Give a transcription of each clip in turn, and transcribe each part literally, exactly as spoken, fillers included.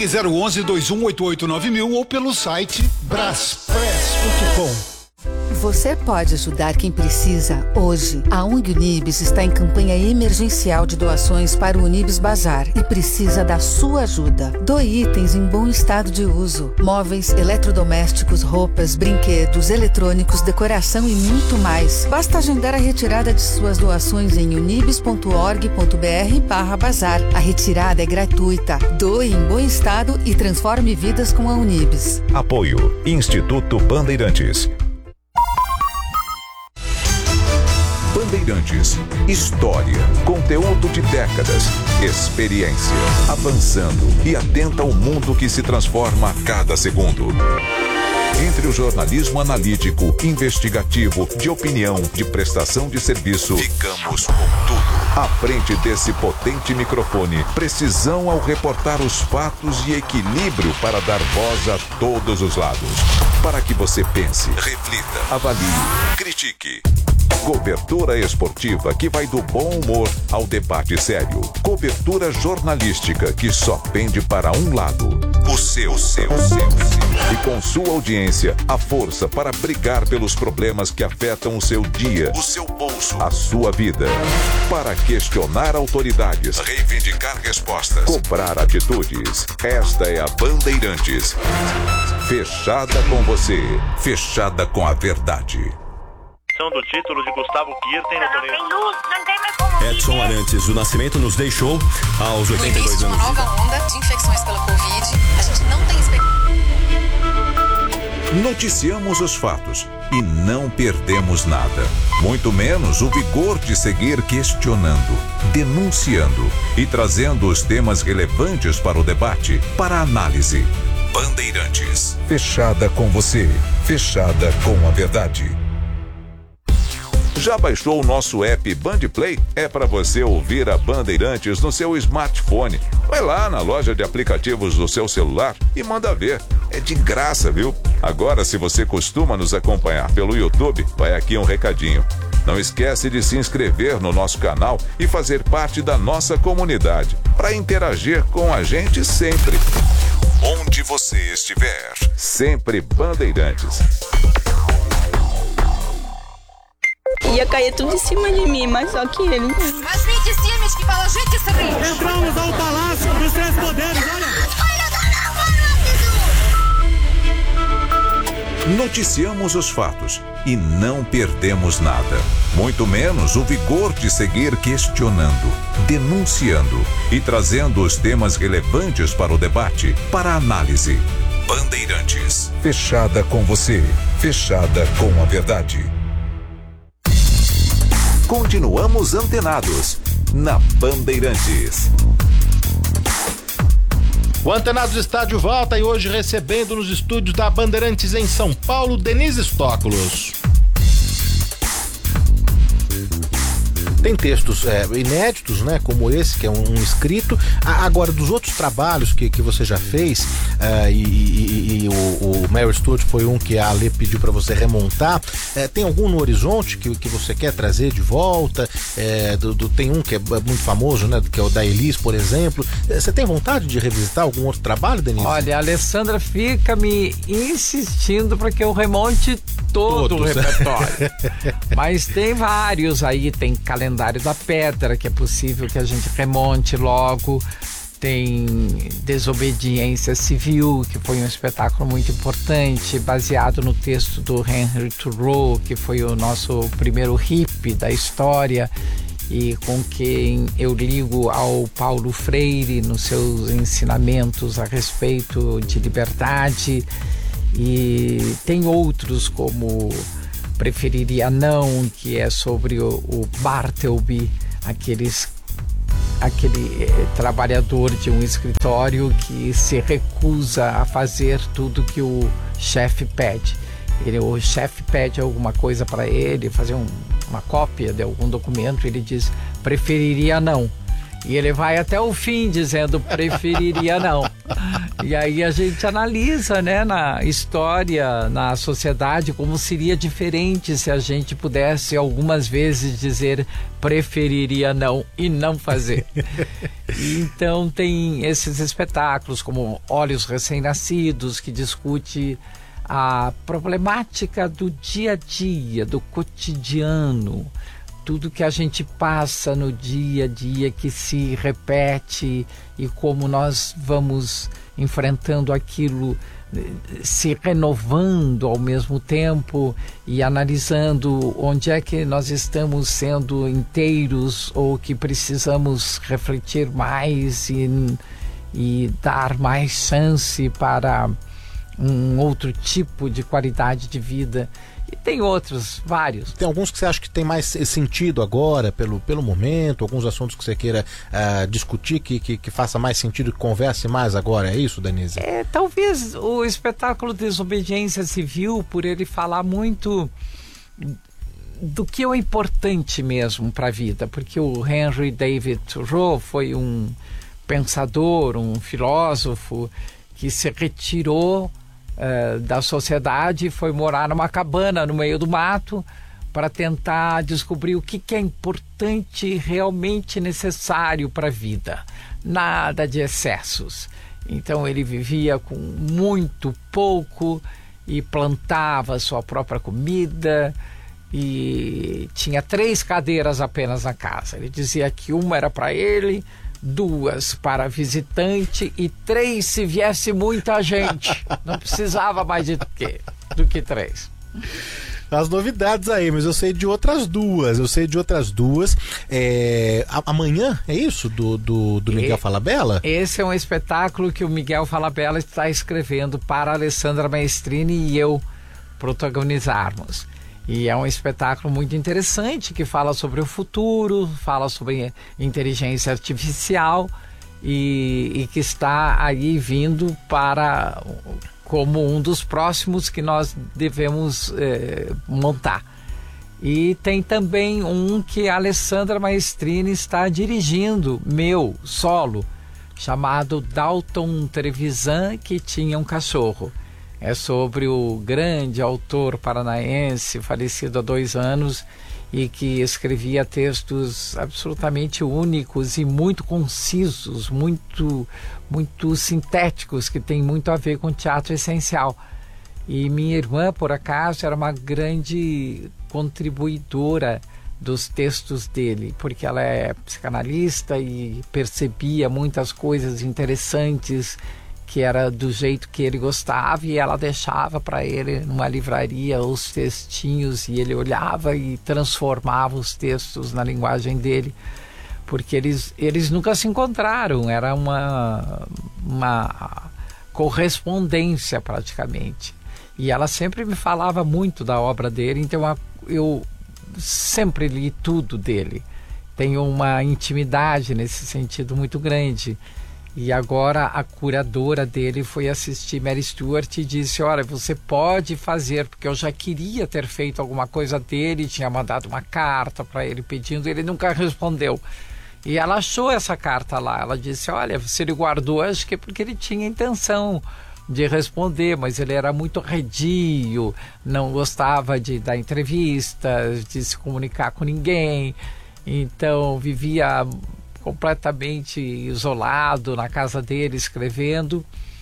zero um um, dois um oito oito nove mil ou pelo site braspress ponto com. Você pode ajudar quem precisa hoje. A O N G Unibis está em campanha emergencial de doações para o Unibis Bazar e precisa da sua ajuda. Doe itens em bom estado de uso: móveis, eletrodomésticos, roupas, brinquedos, eletrônicos, decoração e muito mais. Basta agendar a retirada de suas doações em unibis ponto org ponto br barra bazar. A retirada é gratuita. Doe em bom estado e transforme vidas com a Unibis. Apoio Instituto Bandeirantes. Bandeirantes, história, conteúdo de décadas, experiência, avançando e atenta ao mundo que se transforma a cada segundo. Entre o jornalismo analítico, investigativo, de opinião, de prestação de serviço, ficamos com tudo. À frente desse potente microfone, precisão ao reportar os fatos e equilíbrio para dar voz a todos os lados. Para que você pense, reflita, avalie, critique. Cobertura esportiva que vai do bom humor ao debate sério. Cobertura jornalística que só pende para um lado. O seu, seu, seu, seu. E com sua audiência, a força para brigar pelos problemas que afetam o seu dia, o seu bolso, a sua vida. Para questionar autoridades, reivindicar respostas, cobrar atitudes. Esta é a Bandeirantes. Fechada com você, fechada com a verdade. Do título de Gustavo Kirten. Não tem luz, não tem mais como Edson viver. Arantes, o Nascimento nos deixou aos oitenta e dois anos. No início de uma nova onda de infecções pela Covid, a gente não tem expectativa. Noticiamos os fatos e não perdemos nada. Muito menos o vigor de seguir questionando, denunciando e trazendo os temas relevantes para o debate, para a análise. Bandeirantes. Fechada com você, fechada com a verdade. Já baixou o nosso app Bandplay? É para você ouvir a Bandeirantes no seu smartphone. Vai lá na loja de aplicativos do seu celular e manda ver. É de graça, viu? Agora, se você costuma nos acompanhar pelo YouTube, vai aqui um recadinho. Não esquece de se inscrever no nosso canal e fazer parte da nossa comunidade, para interagir com a gente sempre. Onde você estiver, sempre Bandeirantes. Ia cair tudo em cima de mim, mas só que ele... Mas me dizia que fala, gente, sobre isso. Entramos ao Palácio dos Três Poderes, olha! Noticiamos os fatos e não perdemos nada. Muito menos o vigor de seguir questionando, denunciando e trazendo os temas relevantes para o debate, para a análise. Bandeirantes. Fechada com você, fechada com a verdade. Continuamos antenados na Bandeirantes. O Antenados está de volta e hoje recebendo nos estúdios da Bandeirantes em São Paulo, Denise Stóculos. Tem textos é, inéditos, né, como esse, que é um, um escrito. Ah, agora, dos outros trabalhos que, que você já fez, uh, e, e, e o, o Mary Stuart foi um que a Ale pediu para você remontar, é, tem algum no horizonte que, que você quer trazer de volta? É, do, do, tem um que é muito famoso, né, que é o da Elis, por exemplo. É, você tem vontade de revisitar algum outro trabalho, Denise? Olha, a Alessandra fica me insistindo para que eu remonte todo Todos. o repertório. Mas tem vários aí, tem Calendário da Pedra, que é possível que a gente remonte logo. Tem Desobediência Civil, que foi um espetáculo muito importante, baseado no texto do Henry Thoreau, que foi o nosso primeiro hippie da história e com quem eu ligo ao Paulo Freire nos seus ensinamentos a respeito de liberdade. E tem outros como Preferiria Não, que é sobre o, o Bartleby, aqueles, aquele eh, trabalhador de um escritório que se recusa a fazer tudo que o chefe pede. Ele, o chefe pede alguma coisa para ele, fazer um, uma cópia de algum documento, ele diz, preferiria não. E ele vai até o fim dizendo, preferiria não. E aí a gente analisa, né, na história, na sociedade, como seria diferente se a gente pudesse algumas vezes dizer preferiria não e não fazer. E então tem esses espetáculos como Olhos Recém-Nascidos, que discute a problemática do dia a dia, do cotidiano, tudo que a gente passa no dia a dia que se repete e como nós vamos enfrentando aquilo, se renovando ao mesmo tempo e analisando onde é que nós estamos sendo inteiros ou que precisamos refletir mais e, e dar mais chance para um outro tipo de qualidade de vida. E tem outros, vários. Tem alguns que você acha que tem mais sentido agora, pelo, pelo momento, alguns assuntos que você queira uh, discutir, que, que, que faça mais sentido, que converse mais agora, é isso, Denise? É, talvez o espetáculo Desobediência Civil, por ele falar muito do que é importante mesmo para a vida, porque o Henry David Thoreau foi um pensador, um filósofo que se retirou Uh, da sociedade e foi morar numa cabana no meio do mato para tentar descobrir o que, que é importante e realmente necessário para a vida. Nada de excessos. Então ele vivia com muito pouco e plantava sua própria comida e tinha três cadeiras apenas na casa. Ele dizia que uma era para ele, duas para visitante e três se viesse muita gente. Não precisava mais de que, do que três. As novidades aí, mas eu sei de outras duas. Eu sei de outras duas. É, amanhã, é isso? Do, do, do Miguel e, Falabella? Esse é um espetáculo que o Miguel Falabella está escrevendo para a Alessandra Maestrini e eu protagonizarmos. E é um espetáculo muito interessante que fala sobre o futuro, fala sobre inteligência artificial e, e que está aí vindo para como um dos próximos que nós devemos eh, montar. E tem também um que a Alessandra Maestrini está dirigindo, meu, solo, chamado Dalton Trevisan, que tinha um cachorro. É sobre o grande autor paranaense, falecido há dois anos, e que escrevia textos absolutamente únicos e muito concisos, muito, muito sintéticos, que tem muito a ver com teatro essencial. E minha irmã, por acaso, era uma grande contribuidora dos textos dele, porque ela é psicanalista e percebia muitas coisas interessantes que era do jeito que ele gostava, e ela deixava para ele numa livraria os textinhos e ele olhava e transformava os textos na linguagem dele, porque eles, eles nunca se encontraram, era uma, uma correspondência praticamente, e ela sempre me falava muito da obra dele, então eu sempre li tudo dele, tenho uma intimidade nesse sentido muito grande. E agora a curadora dele foi assistir Mary Stuart e disse, olha, você pode fazer, porque eu já queria ter feito alguma coisa dele, tinha mandado uma carta para ele pedindo, ele nunca respondeu. E ela achou essa carta lá, ela disse, olha, se ele guardou, acho que é porque ele tinha intenção de responder, mas ele era muito arredio, não gostava de dar entrevistas, de se comunicar com ninguém, então vivia completamente isolado na casa dele, escrevendo.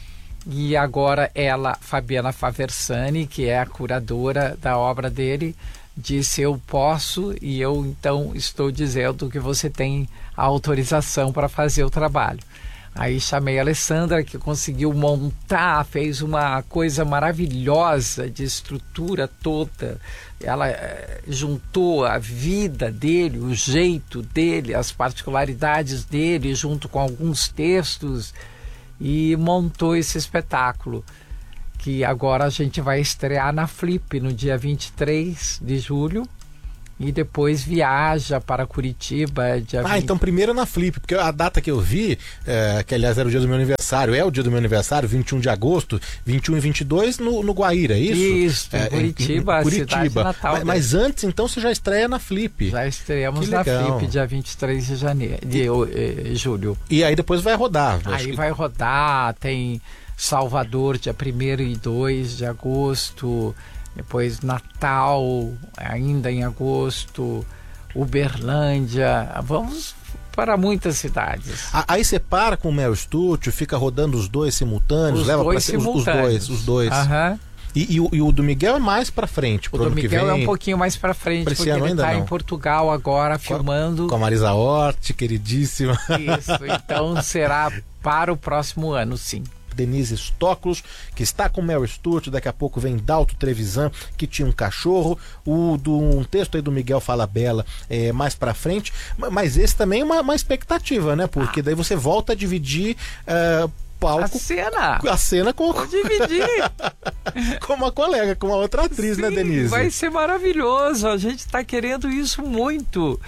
E agora ela, Fabiana Faversani, que é a curadora da obra dele, disse, eu posso, e eu então estou dizendo que você tem a autorização para fazer o trabalho. Aí chamei a Alessandra, que conseguiu montar, fez uma coisa maravilhosa de estrutura toda. Ela eh, juntou a vida dele, o jeito dele, as particularidades dele, junto com alguns textos, e montou esse espetáculo, que agora a gente vai estrear na Flip no dia vinte e três de julho, e depois viaja para Curitiba. Dia ah, vinte. Então primeiro na Flip, porque a data que eu vi, é, que aliás era o dia do meu aniversário, é o dia do meu aniversário, vinte e um de agosto, vinte e um e vinte e dois no, no Guaíra, é isso? Isso, é, em Curitiba, em, em Curitiba. cidade natal. Mas, mas antes, então, você já estreia na Flip. Já estreamos que na legal. Flip, dia vinte e três de janeiro, de eh, julho. E aí depois vai rodar. Aí que... vai rodar, tem Salvador, dia primeiro e dois de agosto, depois Natal, ainda em agosto, Uberlândia, vamos para muitas cidades. Aí você para com o Mel Studio, fica rodando os dois simultâneos, os leva dois pra... simultâneos. os dois, os dois. Aham. E, e, o, e o do Miguel é mais pra frente, pro o do ano que Miguel vem. é um pouquinho mais pra frente, pra porque ele está em Portugal agora, com, filmando. Com a Marisa Hort, queridíssima. Isso, então será para o próximo ano, sim. Denise Stoklos, que está com Mel Stuart, daqui a pouco vem Dalto Trevisan, que tinha um cachorro, o do um texto aí do Miguel Falabella é, mais pra frente, mas esse também é uma, uma expectativa, né? Porque ah. daí você volta a dividir uh, palco. A cena. A cena com... Vou dividir. com uma colega, com uma outra atriz, sim, né, Denise? Vai ser maravilhoso, a gente está querendo isso muito.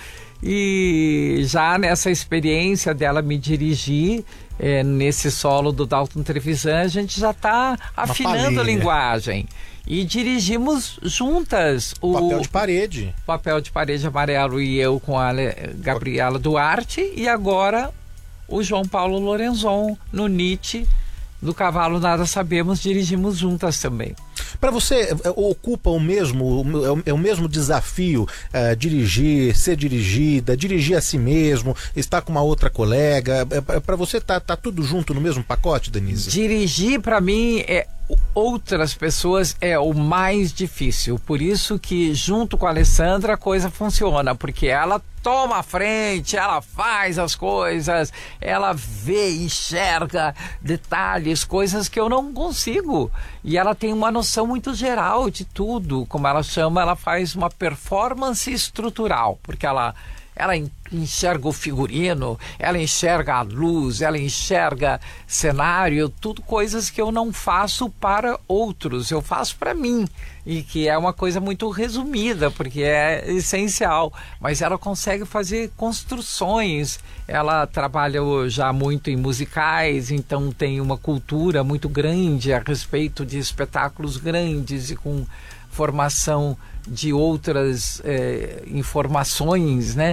E já nessa experiência dela me dirigir, é, nesse solo do Dalton Trevisan, a gente já está afinando a linguagem. E dirigimos juntas o Papel de Parede. Papel de Parede Amarelo e eu com a Gabriela Duarte, e agora o João Paulo Lorenzon no Nietzsche, do Cavalo Nada Sabemos, dirigimos juntas também. Para você, ocupa o mesmo, é o mesmo desafio uh, dirigir, ser dirigida, dirigir a si mesmo, estar com uma outra colega? Para você tá, tá tudo junto no mesmo pacote, Denise? Dirigir para mim é outras pessoas é o mais difícil, por isso que junto com a Alessandra a coisa funciona, porque ela toma a frente, ela faz as coisas, ela vê, enxerga detalhes, coisas que eu não consigo, e ela tem uma noção muito geral de tudo, como ela chama, ela faz uma performance estrutural, porque ela ela enxerga o figurino, ela enxerga a luz, ela enxerga cenário, tudo coisas que eu não faço para outros, eu faço para mim, e que é uma coisa muito resumida, porque é essencial, mas ela consegue fazer construções, ela trabalha já muito em musicais, então tem uma cultura muito grande a respeito de espetáculos grandes e com formação de outras eh, informações, né?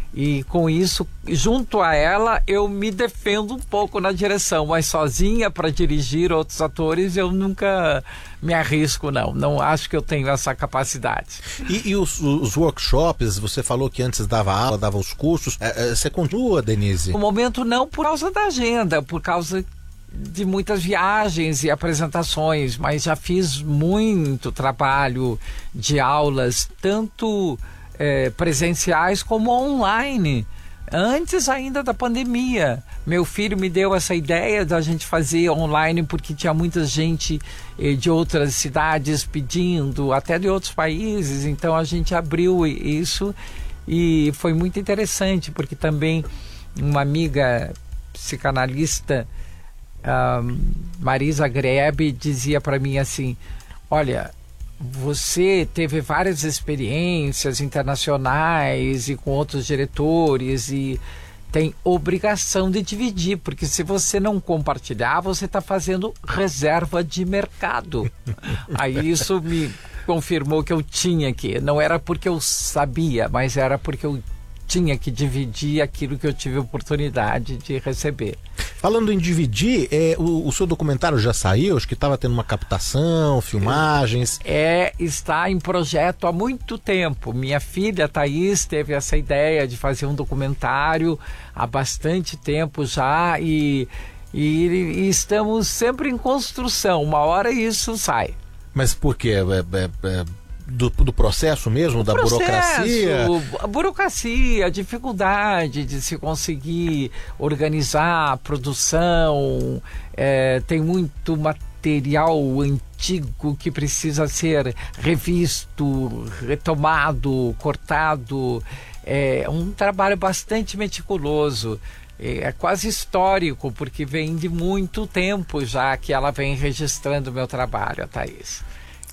E com isso, junto a ela, eu me defendo um pouco na direção, mas sozinha para dirigir outros atores eu nunca me arrisco, não. Não acho que eu tenho essa capacidade. E, e os, os workshops, você falou que antes dava aula, dava os cursos, é, é, você continua, Denise? No momento não, por causa da agenda, por causa de muitas viagens e apresentações, mas já fiz muito trabalho de aulas, tanto é, presenciais como online, antes ainda da pandemia. Meu filho me deu essa ideia da gente fazer online porque tinha muita gente eh, de outras cidades pedindo, até de outros países, então a gente abriu isso e foi muito interessante, porque também uma amiga psicanalista, Uh, Marisa Grebe, dizia para mim assim: olha, você teve várias experiências internacionais e com outros diretores e tem obrigação de dividir, porque se você não compartilhar, você está fazendo reserva de mercado. Aí isso me confirmou que eu tinha que, não era porque eu sabia, mas era porque eu tinha que dividir aquilo que eu tive oportunidade de receber. Falando em dividir, é, o, o seu documentário já saiu? Acho que estava tendo uma captação, filmagens. É, está em projeto há muito tempo. Minha filha Thaís teve essa ideia de fazer um documentário há bastante tempo já e, e, e estamos sempre em construção. Uma hora isso sai. Mas por quê? É, é, é... Do, do processo mesmo, da processo, burocracia? A burocracia, a dificuldade de se conseguir organizar a produção, é, tem muito material antigo que precisa ser revisto, retomado, cortado, é um trabalho bastante meticuloso. É quase histórico, porque vem de muito tempo já que ela vem registrando o meu trabalho, a Thaís.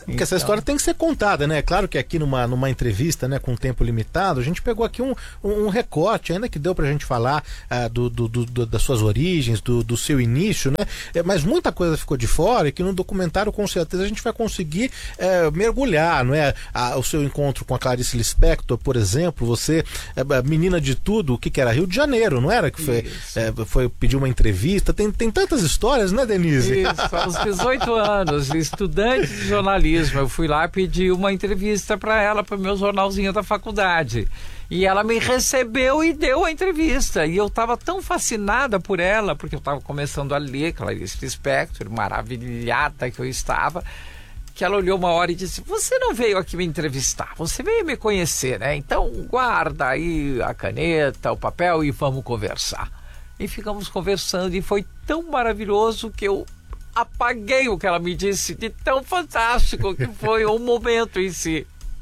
Porque então... essa história tem que ser contada, né? Claro que aqui numa, numa entrevista, né, com tempo limitado, a gente pegou aqui um, um, um recorte, ainda que deu pra gente falar uh, do, do, do, das suas origens, do, do seu início, né? É, mas muita coisa ficou de fora e que no documentário com certeza a gente vai conseguir é, mergulhar, não é? A, o seu encontro com a Clarice Lispector, por exemplo, você, é, menina de tudo, o que, que era? Rio de Janeiro, não era? Que foi, é, foi pedir uma entrevista, tem, tem tantas histórias, né, Denise? Isso, aos dezoito anos, estudante de jornalismo, eu fui lá pedir uma entrevista para ela, para o meu jornalzinho da faculdade. E ela me recebeu e deu a entrevista. E eu estava tão fascinada por ela, porque eu estava começando a ler Clarice Lispector, maravilhada que eu estava, que ela olhou uma hora e disse: você não veio aqui me entrevistar, você veio me conhecer, né? Então guarda aí a caneta, o papel e vamos conversar. E ficamos conversando e foi tão maravilhoso que eu apaguei o que ela me disse, de tão fantástico que foi o momento em si.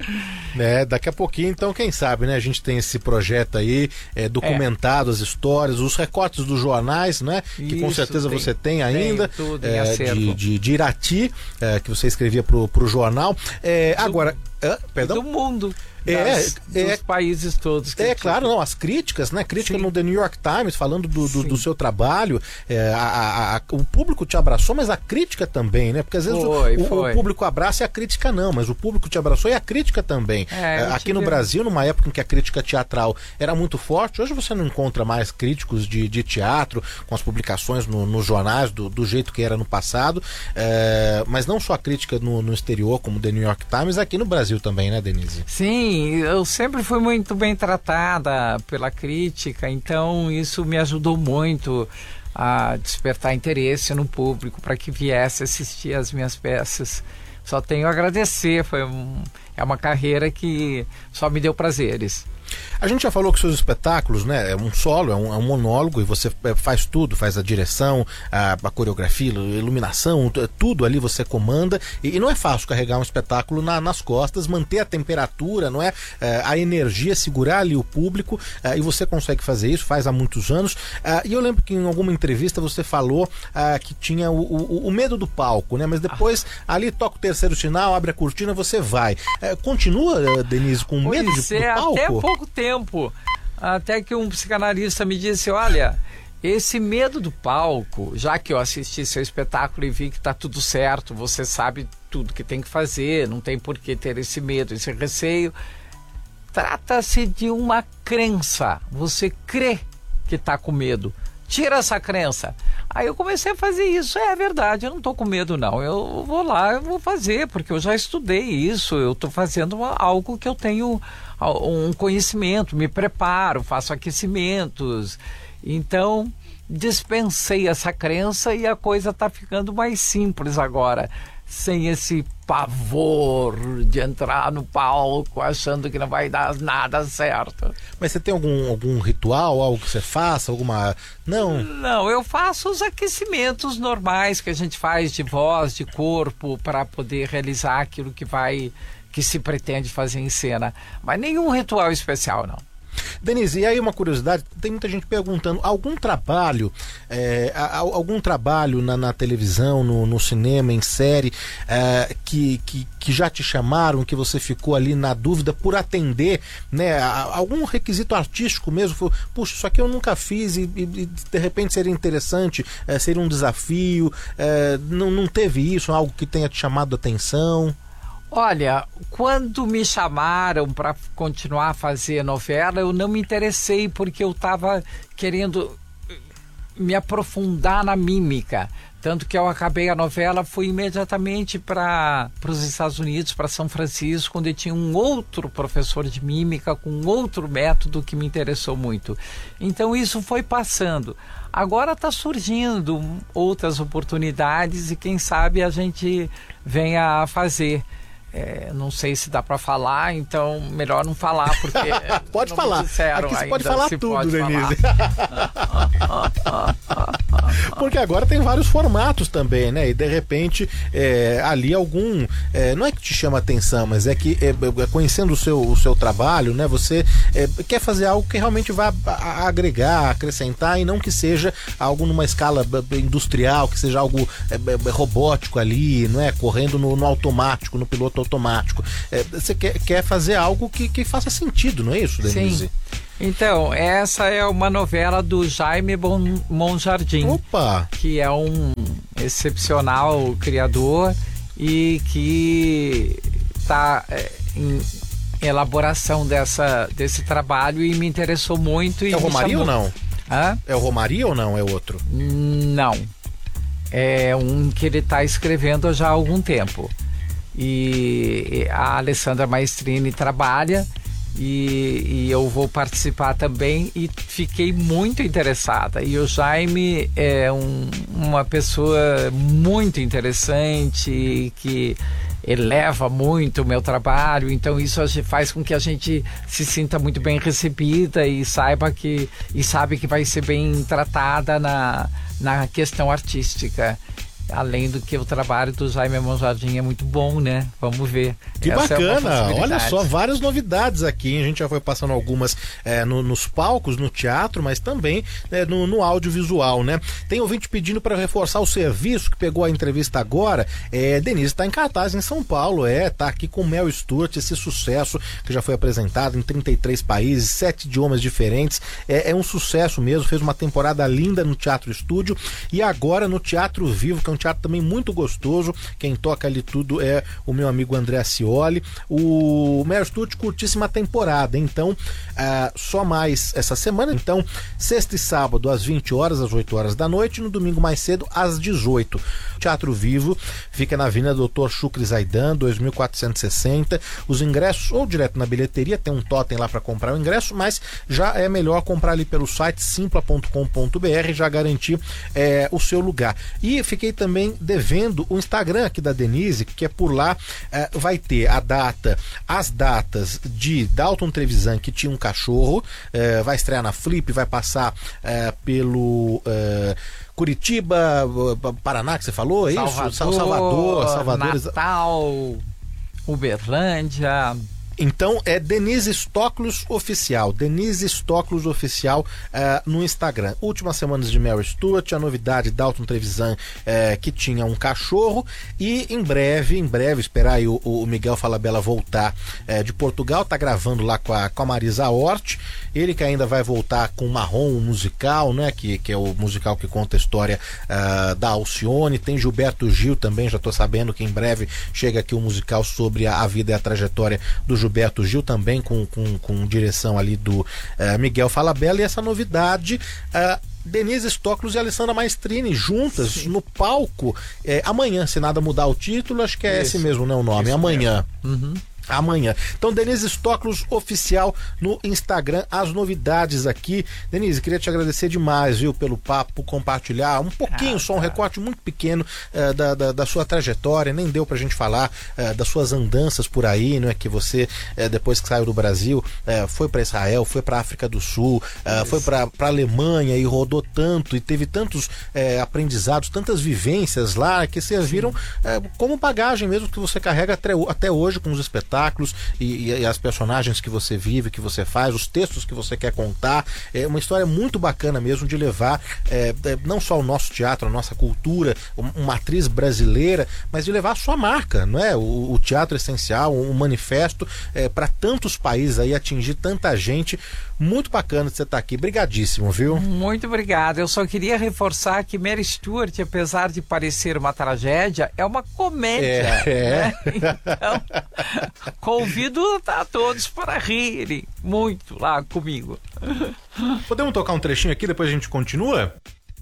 É, daqui a pouquinho, então, quem sabe, né? A gente tem esse projeto aí, é, documentado, é. as histórias, os recortes dos jornais, né? Que Isso, com certeza tem, você tem ainda, tem tudo é, de, de, de Irati, é, que você escrevia pro, pro jornal. É, agora, é, perdão? Do mundo. É, das, é, dos países todos. É claro, não, as críticas, né? Crítica Sim. no The New York Times, falando do, do, do seu trabalho, é, a, a, a, o público te abraçou, mas a crítica também, né? Porque às vezes foi, o, foi. o público abraça e a crítica não, mas o público te abraçou e a crítica também. É, é, aqui no vi... Brasil, numa época em que a crítica teatral era muito forte, hoje você não encontra mais críticos de, de teatro, com as publicações no, nos jornais, do, do jeito que era no passado, é, mas não só a crítica no, no exterior, como o The New York Times, aqui no Brasil também, né, Denise? Sim, eu sempre fui muito bem tratada pela crítica, então isso me ajudou muito a despertar interesse no público para que viesse assistir as minhas peças. Só tenho a agradecer, foi um, é uma carreira que só me deu prazeres. A gente já falou que seus espetáculos, né, é um solo, é um, é um monólogo, e você faz tudo, faz a direção, a, a coreografia, a iluminação, tudo ali você comanda, e, e não é fácil carregar um espetáculo na, nas costas, manter a temperatura, não é, é a energia, segurar ali o público, é, e você consegue fazer isso, faz há muitos anos, é, e eu lembro que em alguma entrevista você falou é, que tinha o, o, o medo do palco, né, mas depois ah. ali toca o terceiro sinal, abre a cortina, você vai. É, continua, Denise, com medo de, do é, palco? Até pouco tempo, até que um psicanalista me disse: olha, esse medo do palco, já que eu assisti seu espetáculo e vi que está tudo certo, você sabe tudo que tem que fazer, não tem por que ter esse medo, esse receio, trata-se de uma crença, você crê que está com medo, tira essa crença. Aí eu comecei a fazer isso. É verdade, eu não estou com medo não, eu vou lá, eu vou fazer, porque eu já estudei isso, eu estou fazendo uma, algo que eu tenho um conhecimento, me preparo, faço aquecimentos. Então dispensei essa crença e a coisa está ficando mais simples agora, sem esse pavor de entrar no palco achando que não vai dar nada certo. Mas você tem algum, algum ritual, algo que você faça, alguma... Não? Não, eu faço os aquecimentos normais que a gente faz de voz, de corpo, para poder realizar aquilo que vai, que se pretende fazer em cena. Mas nenhum ritual especial, não. Denise, e aí uma curiosidade, tem muita gente perguntando, algum trabalho, é, algum trabalho na, na televisão, no, no cinema, em série, é, que, que, que já te chamaram, que você ficou ali na dúvida por atender, né, algum requisito artístico mesmo, foi, puxa, isso aqui eu nunca fiz e, e, e de repente seria interessante, é, seria um desafio, é, não, não teve isso, algo que tenha te chamado a atenção? Olha, quando me chamaram para continuar a fazer novela, eu não me interessei porque eu estava querendo me aprofundar na mímica. Tanto que eu acabei a novela, fui imediatamente para os Estados Unidos, para São Francisco, onde tinha um outro professor de mímica com outro método que me interessou muito. Então isso foi passando. Agora está surgindo outras oportunidades e quem sabe a gente venha a fazer. É, não sei se dá para falar, então melhor não falar, porque pode falar. Aqui você pode falar tudo, Denise. Porque agora tem vários formatos também, né? E de repente, é, ali algum... É, não é que te chama atenção, mas é que é, conhecendo o seu, o seu trabalho, né? Você é, quer fazer algo que realmente vá agregar, acrescentar, e não que seja algo numa escala industrial, que seja algo é, é, robótico ali, não é? Correndo no, no automático, no piloto automático. É, você quer, quer fazer algo que, que faça sentido, não é isso, Denise? Sim. Então, essa é uma novela do Jaime bon, Monjardim. Opa! Que é um excepcional criador e que está é, em elaboração dessa, desse trabalho, e me interessou muito. E é o Romaria ou não? Hã? É o Romaria ou não? É outro? Não. É um que ele está escrevendo já há algum tempo. E a Alessandra Maestrini trabalha, e, e eu vou participar também, e fiquei muito interessada. E o Jaime é um, uma pessoa muito interessante, que eleva muito o meu trabalho, então isso faz com que a gente se sinta muito bem recebida e saiba que, e sabe que vai ser bem tratada na, na questão artística. Além do que o trabalho do Jaime Monjardim é muito bom, né? Vamos ver. Que Essa bacana! É Olha só, várias novidades aqui, hein? A gente já foi passando algumas é, no, nos palcos, no teatro, mas também é, no, no audiovisual, né? Tem ouvinte pedindo para reforçar o serviço, que pegou a entrevista agora. É, Denise está em cartaz em São Paulo, é, tá aqui com Mel Stuart, esse sucesso que já foi apresentado em trinta e três países, sete idiomas diferentes. É, é um sucesso mesmo, fez uma temporada linda no Teatro Estúdio e agora no Teatro Vivo, que é um teatro também muito gostoso. Quem toca ali tudo é o meu amigo André Acioli. O Mel Stuart, curtíssima temporada, então uh, só mais essa semana, então sexta e sábado às vinte horas, às oito horas da noite, no domingo mais cedo às dezoito. Teatro Vivo fica na Avenida doutor Chucre Zaidan, dois mil quatrocentos e sessenta. Os ingressos ou direto na bilheteria, tem um totem lá para comprar o ingresso, mas já é melhor comprar ali pelo site simpla ponto com ponto b r e já garantir é, o seu lugar. E fiquei também devendo o Instagram aqui da Denise, que é por lá, é, vai ter a data, as datas de Dalton Trevisan, que tinha um cachorro, é, vai estrear na Flip, vai passar é, pelo é, Curitiba, Paraná, que você falou, é Salvador, isso? Salvador, Salvador, Natal, Uberlândia. Então é Denise Stoklos Oficial, Denise Stoklos Oficial uh, no Instagram. Últimas semanas de Mel Stuart, a novidade Dalton Trevisan, uh, que tinha um cachorro, e em breve, em breve, esperar aí o, o Miguel Falabella voltar uh, de Portugal, tá gravando lá com a, com a Marisa Hort, ele que ainda vai voltar com Marrom, um musical, né, que, que é o musical que conta a história uh, da Alcione. Tem Gilberto Gil também, já tô sabendo que em breve chega aqui um musical sobre a, a vida e a trajetória do Gilberto Gil, também com, com, com direção ali do uh, Miguel Falabella. E essa novidade, uh, Denise Stoklos e Alessandra Maestrini juntas Sim. no palco eh, amanhã, se nada mudar o título, acho que é Isso. esse mesmo, né, o nome, Isso amanhã. Uhum. Amanhã. Então, Denise Stoklos Oficial no Instagram, as novidades aqui. Denise, queria te agradecer demais, viu, pelo papo, compartilhar um pouquinho, ah, só um tá. recorte muito pequeno uh, da, da, da sua trajetória. Nem deu pra gente falar uh, das suas andanças por aí, não é? Que você, uh, depois que saiu do Brasil, uh, foi para Israel, foi pra África do Sul, uh, foi pra, pra Alemanha e rodou tanto e teve tantos uh, aprendizados, tantas vivências lá que serviram uh, como bagagem mesmo que você carrega até, até hoje com os espetáculos. E, e as personagens que você vive, que você faz, os textos que você quer contar. É uma história muito bacana mesmo de levar é, não só o nosso teatro, a nossa cultura, uma atriz brasileira, mas de levar a sua marca, não é? O, o teatro essencial, o manifesto é, para tantos países aí, atingir tanta gente. Muito bacana de você estar aqui. Brigadíssimo, viu? Muito obrigado. Eu só queria reforçar que Mel Stuart, apesar de parecer uma tragédia, é uma comédia. É. Né? Então, convido a todos para rirem muito lá comigo. Podemos tocar um trechinho aqui, depois a gente continua?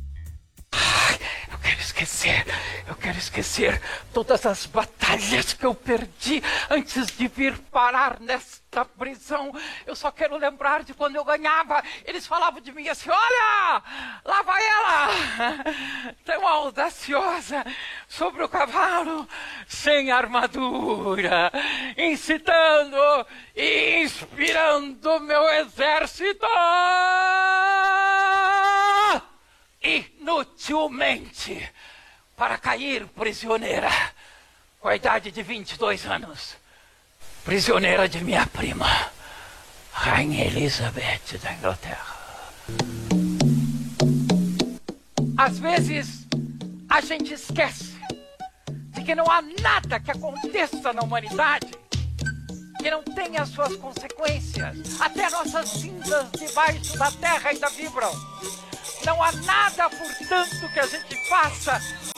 Ai, eu quero esquecer, eu quero esquecer todas as batalhas que eu perdi antes de vir parar nesta prisão. Eu só quero lembrar de quando eu ganhava. Eles falavam de mim assim: olha, lá vai ela, tão audaciosa, sobre o cavalo, sem armadura, incitando e inspirando meu exército. E inutilmente para cair prisioneira com a idade de vinte e dois anos. Prisioneira de minha prima, Rainha Elizabeth da Inglaterra. Às vezes, a gente esquece de que não há nada que aconteça na humanidade que não tenha suas consequências. Até nossas cinzas debaixo da terra ainda vibram. Não há nada, portanto, que a gente faça